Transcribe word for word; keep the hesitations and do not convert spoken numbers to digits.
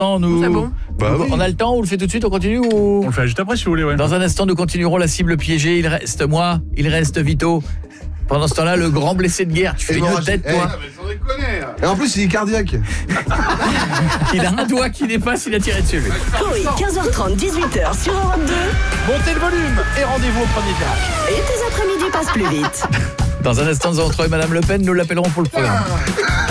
nous... C'est bon. Bah oui. On a le temps, on le fait tout de suite, on continue ou... On le fait juste après si vous voulez, ouais. Dans un instant, nous continuerons la cible piégée. Il reste moi, il reste Vito. Pendant ce temps-là, le grand blessé de guerre. Tu fais une tête, toi. Et en plus, il est cardiaque. Il a un doigt qui dépasse, il a tiré dessus. Lui. Oui, quinze heures trente, dix-huit heures sur Europe deux. Montez le volume et rendez-vous au premier virage. Et tes après-midi passent plus vite. Dans un instant, nous allons retrouver Madame Le Pen. Nous l'appellerons pour le programme.